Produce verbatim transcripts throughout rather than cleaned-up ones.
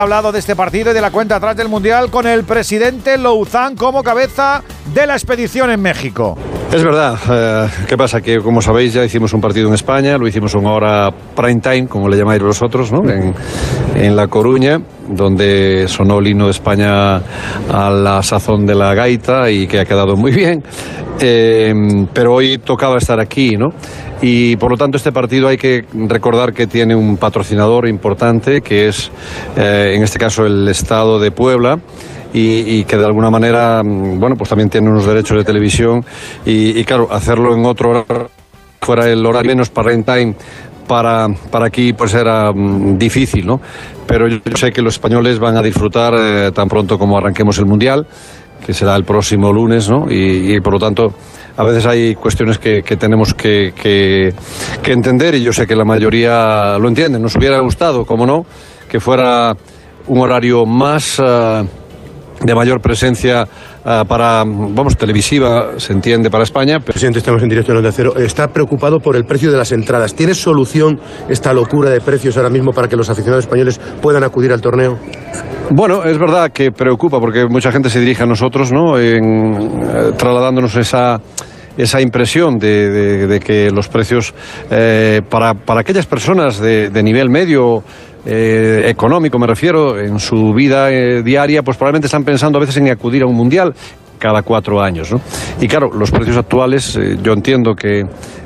hablado de este partido y de la cuenta atrás del Mundial con el presidente Louzán como cabeza de la expedición en México. Es verdad. Eh, ¿Qué pasa? Que, como sabéis, ya hicimos un partido en España, lo hicimos en hora prime time, como le llamáis vosotros, ¿no? En, en La Coruña, donde sonó el himno de España a la sazón de la gaita y que ha quedado muy bien. Eh, pero hoy tocaba estar aquí, ¿no? Y por lo tanto este partido hay que recordar que tiene un patrocinador importante, que es eh, en este caso el Estado de Puebla. Y, y que de alguna manera, bueno, pues también tiene unos derechos de televisión y, y claro, hacerlo en otro horario, fuera el horario menos prime time, para, para aquí pues era um, difícil, ¿no? Pero yo sé que los españoles van a disfrutar eh, tan pronto como arranquemos el Mundial, que será el próximo lunes, ¿no? Y, y por lo tanto, a veces hay cuestiones que, que tenemos que, que, que entender y yo sé que la mayoría lo entienden. Nos hubiera gustado, como no, que fuera un horario más... Uh, de mayor presencia uh, para, vamos, televisiva, se entiende, para España. Presidente, estamos en directo en Onda Cero. Está preocupado por el precio de las entradas. ¿Tiene solución esta locura de precios ahora mismo para que los aficionados españoles puedan acudir al torneo? Bueno, es verdad que preocupa porque mucha gente se dirige a nosotros, ¿no? En, eh, trasladándonos esa... esa impresión de, de, de que los precios eh, para, para aquellas personas de, de nivel medio eh, económico, me refiero, en su vida eh, diaria, pues probablemente están pensando a veces en acudir a un mundial cada cuatro años, ¿no? Y claro, los precios actuales, eh, yo entiendo que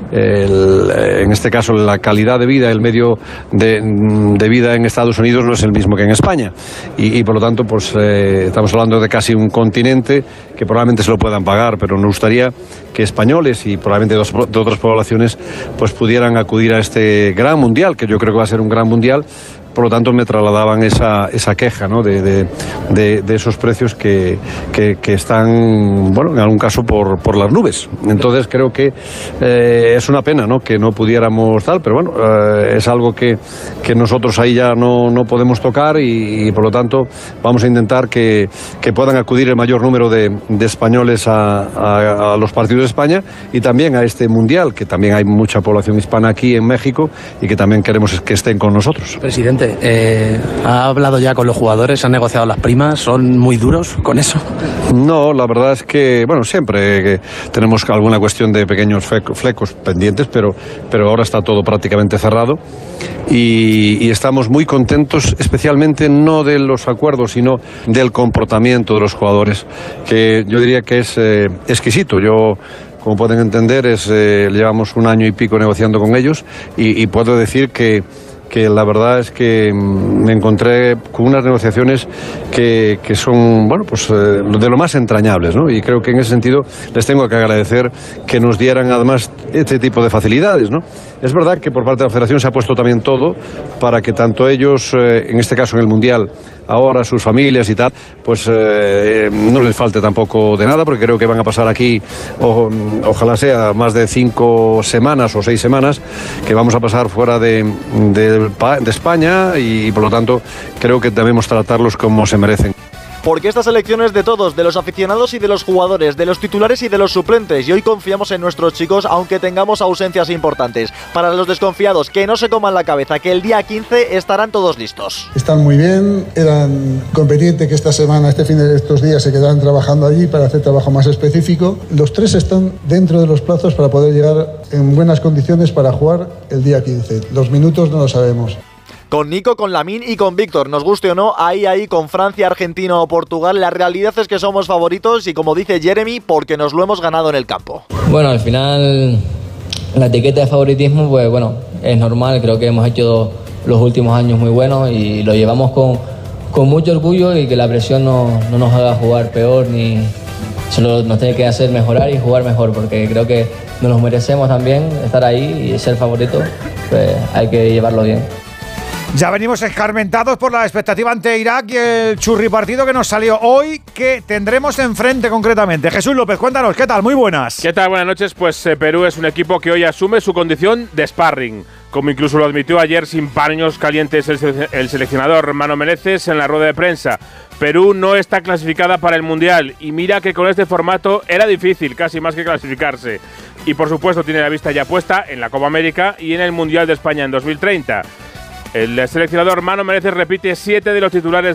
el, en este caso la calidad de vida, el medio de, de vida en Estados Unidos no es el mismo que en España y, y por lo tanto pues eh, estamos hablando de casi un continente que probablemente se lo puedan pagar, pero nos gustaría que españoles y probablemente de, dos, de otras poblaciones pues pudieran acudir a este gran mundial, que yo creo que va a ser un gran mundial. Por lo tanto, me trasladaban esa, esa queja, ¿no? de, de, de, de esos precios que, que, que están, bueno, en algún caso por, por las nubes. Entonces, creo que eh, es una pena, ¿no? Que no pudiéramos tal, pero bueno, eh, es algo que, que nosotros ahí ya no, no podemos tocar y, y, por lo tanto, vamos a intentar que, que puedan acudir el mayor número de, de españoles a, a, a los partidos de España y también a este mundial, que también hay mucha población hispana aquí en México y que también queremos que estén con nosotros. Presidente, Eh, ¿ha hablado ya con los jugadores? ¿Han negociado las primas? ¿Son muy duros con eso? No, la verdad es que, bueno, siempre que tenemos alguna cuestión de pequeños flecos pendientes, pero, pero ahora está todo prácticamente cerrado y, y estamos muy contentos, especialmente no de los acuerdos, sino del comportamiento de los jugadores, que yo diría que es eh, exquisito. Yo... Como pueden entender, es, eh, llevamos un año y pico negociando con ellos y, y puedo decir que, que la verdad es que me encontré con unas negociaciones que, que son, bueno, pues eh, de lo más entrañables, ¿no? Y creo que en ese sentido les tengo que agradecer que nos dieran además este tipo de facilidades, ¿no? Es verdad que por parte de la Federación se ha puesto también todo para que tanto ellos, eh, en este caso en el Mundial, ahora sus familias y tal, pues eh, no les falte tampoco de nada, porque creo que van a pasar aquí, o, ojalá sea más de cinco semanas o seis semanas, que vamos a pasar fuera de, de, de España y por lo tanto creo que debemos tratarlos como se merecen. Porque esta selección es de todos, de los aficionados y de los jugadores, de los titulares y de los suplentes, y hoy confiamos en nuestros chicos aunque tengamos ausencias importantes. Para los desconfiados, que no se coman la cabeza, que el día quince estarán todos listos. Están muy bien, eran conveniente que esta semana, este fin de estos días se quedaran trabajando allí para hacer trabajo más específico. Los tres están dentro de los plazos para poder llegar en buenas condiciones para jugar el día quince. Los minutos no lo sabemos. Con Nico, con Lamine y con Víctor, nos guste o no, ahí, ahí, con Francia, Argentina o Portugal, la realidad es que somos favoritos y como dice Jeremy, porque nos lo hemos ganado en el campo. Bueno, al final la etiqueta de favoritismo, pues bueno, es normal, creo que hemos hecho los últimos años muy buenos y lo llevamos con, con mucho orgullo y que la presión no, no nos haga jugar peor ni solo nos tiene que hacer mejorar y jugar mejor, porque creo que nos lo merecemos también estar ahí y ser favorito, pues hay que llevarlo bien. Ya venimos escarmentados por la expectativa ante Irak y el churripartido que nos salió hoy, que tendremos enfrente concretamente. Jesús López, cuéntanos, ¿qué tal? Muy buenas. ¿Qué tal? Buenas noches. Pues eh, Perú es un equipo que hoy asume su condición de sparring, como incluso lo admitió ayer sin paños calientes el, sele- el seleccionador Mano Menezes en la rueda de prensa. Perú no está clasificada para el Mundial y mira que con este formato era difícil, casi más que clasificarse. Y por supuesto tiene la vista ya puesta en la Copa América y en el Mundial de España en dos mil treinta. El seleccionador Mano Menezes repite siete de los titulares